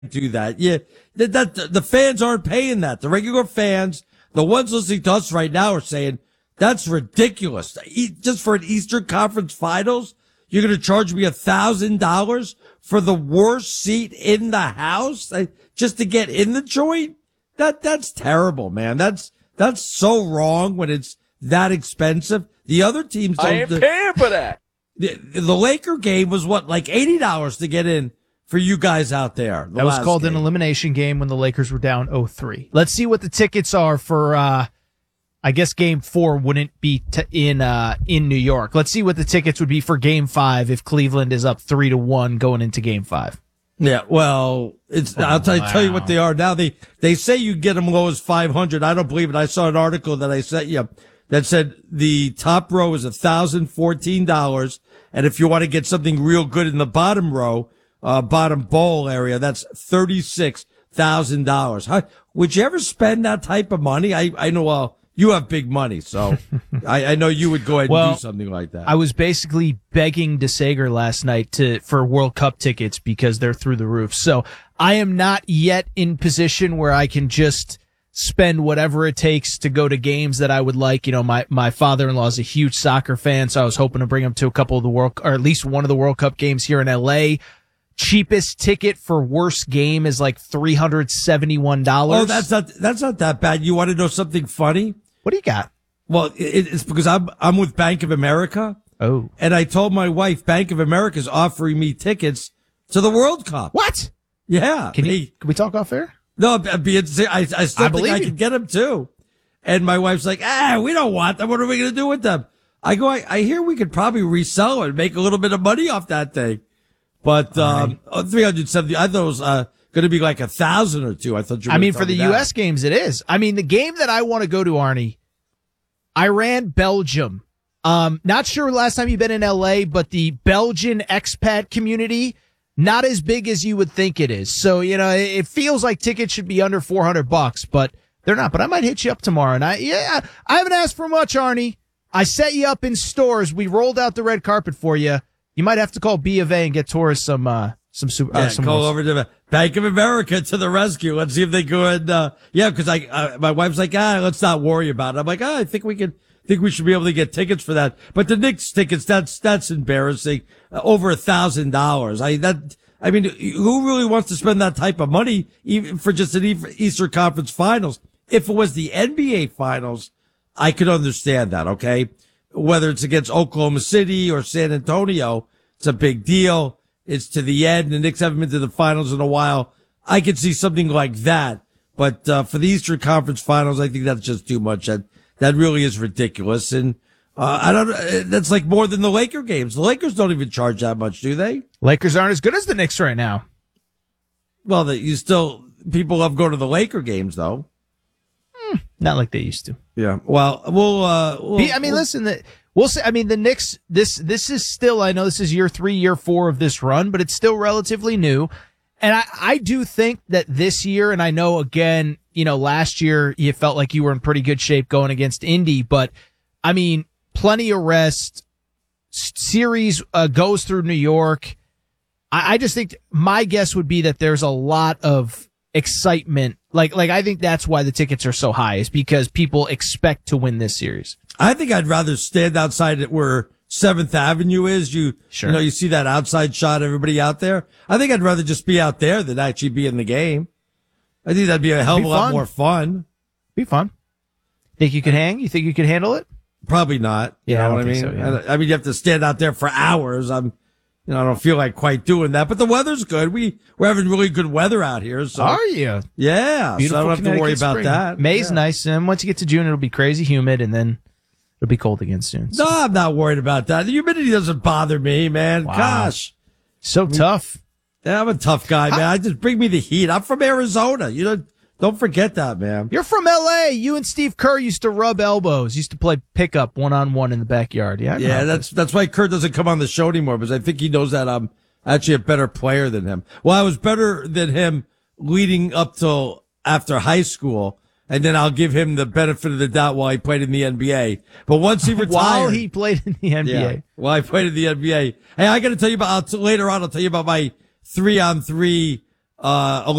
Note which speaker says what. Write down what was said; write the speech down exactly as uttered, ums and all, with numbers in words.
Speaker 1: do that. Yeah, that, that the fans aren't paying that. The regular fans, the ones listening to us right now, are saying that's ridiculous. Just for an Eastern Conference Finals, you're going to charge me a thousand dollars for the worst seat in the house just to get in the joint? That that's terrible, man. That's that's so wrong when it's that expensive. The other teams don't.
Speaker 2: I ain't paying for that.
Speaker 1: The, the Laker game was what, like eighty dollars to get in for you guys out there. The
Speaker 3: that was called
Speaker 1: game.
Speaker 3: An elimination game when the Lakers were down oh three. Let's see what the tickets are for, uh, I guess game four wouldn't be t- in, uh, in New York. Let's see what the tickets would be for game five if Cleveland is up three to one going into game five.
Speaker 1: Yeah, well, it's, oh, I'll tell you, wow. tell you what they are now. They, they say you get them low as five hundred. I don't believe it. I saw an article that I sent you that said the top row is one thousand fourteen dollars. And if you want to get something real good in the bottom row, uh, bottom bowl area, that's thirty-six thousand dollars. Huh? Would you ever spend that type of money? I, I know, well, you have big money, so I, I know you would go ahead
Speaker 3: well,
Speaker 1: and do something like that.
Speaker 3: I was basically begging DeSager last night to, for World Cup tickets because they're through the roof. So I am not yet in position where I can just spend whatever it takes to go to games that I would like. You know, my, my father-in-law is a huge soccer fan, so I was hoping to bring him to a couple of the World, or at least one of the World Cup games here in L A. Cheapest ticket for worst game is like three hundred seventy-one dollars.
Speaker 1: Oh, that's not, that's not that bad. You want to know something funny?
Speaker 3: What do you got?
Speaker 1: Well, it, it's because I'm, I'm with Bank of America.
Speaker 3: Oh.
Speaker 1: And I told my wife Bank of America is offering me tickets to the World Cup.
Speaker 3: What?
Speaker 1: Yeah.
Speaker 3: Can you,
Speaker 1: they,
Speaker 3: can we talk off air?
Speaker 1: No, be I, I still
Speaker 3: I
Speaker 1: think I
Speaker 3: you.
Speaker 1: can get them too. And my wife's like, ah, we don't want them. What are we going to do with them? I go, I, I hear we could probably resell it and make a little bit of money off that thing. But, um, right. three hundred seventy, I thought it was, uh, going to be like a thousand or two. I thought you were
Speaker 3: I mean, for the
Speaker 1: me
Speaker 3: U S games, it is. I mean, the game that I want to go to, Arnie, Iran, Belgium. Um, not sure last time you've been in L A, but the Belgian expat community, not as big as you would think it is. So, you know, it feels like tickets should be under four hundred bucks, but they're not. But I might hit you up tomorrow. And I, yeah, I haven't asked for much, Arnie. I set you up in stores. We rolled out the red carpet for you. You might have to call B of A and get tourists some, uh, some super,
Speaker 1: yeah,
Speaker 3: uh, some
Speaker 1: call
Speaker 3: more.
Speaker 1: over to the Bank of America to the rescue. Let's see if they go and, uh, yeah, cause I, uh, my wife's like, ah, let's not worry about it. I'm like, ah, I think we could, think we should be able to get tickets for that. But the Knicks tickets, that's, that's embarrassing. Uh, over a thousand dollars. I, that, I mean, who really wants to spend that type of money even for just an Eastern Conference Finals? If it was the N B A Finals, I could understand that, okay? Whether it's against Oklahoma City or San Antonio, it's a big deal. It's to the end. The Knicks haven't been to the finals in a while. I could see something like that. But, uh, for the Eastern Conference Finals, I think that's just too much. That, that really is ridiculous. And, uh, I don't, that's like more than the Laker games. The Lakers don't even charge that much, do they?
Speaker 3: Lakers aren't as good as the Knicks right now.
Speaker 1: Well, the, you still, people love going to the Laker games though.
Speaker 3: Mm, not like they used to.
Speaker 1: Yeah. Well, we'll, uh, we'll,
Speaker 3: I mean,
Speaker 1: we'll,
Speaker 3: listen, the, we'll see. I mean, the Knicks, this, this is still, I know this is year three, year four of this run, but it's still relatively new. And I, I do think that this year, and I know again, you know, last year you felt like you were in pretty good shape going against Indy, but I mean, plenty of rest. Series uh, goes through New York. I, I just think my guess would be that there's a lot of excitement. Like, like I think that's why the tickets are so high, is because people expect to win this series.
Speaker 1: I think I'd rather stand outside it where Seventh Avenue is. You,
Speaker 3: sure.
Speaker 1: you know, you see that outside shot, everybody out there. I think I'd rather just be out there than actually be in the game. I think that'd be a hell of a lot more fun.
Speaker 3: Be fun. Think you could hang? You think you could handle it?
Speaker 1: Probably not.
Speaker 3: Yeah,
Speaker 1: you know
Speaker 3: I don't
Speaker 1: what I mean?
Speaker 3: think so, yeah.
Speaker 1: I, I mean, you have to stand out there for hours. I'm, you know, I don't feel like quite doing that, but the weather's good. We, we're having really good weather out here. So.
Speaker 3: Are you?
Speaker 1: Yeah.
Speaker 3: Beautiful
Speaker 1: so I don't have to worry about
Speaker 3: spring.
Speaker 1: that.
Speaker 3: May's
Speaker 1: yeah.
Speaker 3: nice. And once you get to June, it'll be crazy humid, and then it'll be cold again soon. So.
Speaker 1: No, I'm not worried about that. The humidity doesn't bother me, man.
Speaker 3: Wow.
Speaker 1: Gosh.
Speaker 3: So tough.
Speaker 1: Yeah, I'm a tough guy, man. I just bring me the heat. I'm from Arizona. You know, don't forget that, man.
Speaker 3: You're from L A. You and Steve Kerr used to rub elbows. Used to play pickup one on one in the backyard. Yeah.
Speaker 1: Yeah, that's that's why Kerr doesn't come on the show anymore, because I think he knows that I'm actually a better player than him. Well, I was better than him leading up till after high school, and then I'll give him the benefit of the doubt while he played in the N B A. But once he retired,
Speaker 3: while he played in the N B A,
Speaker 1: yeah, while I played in the N B A. Hey, I got to tell you about I'll t- later on. I'll tell you about my three on three uh,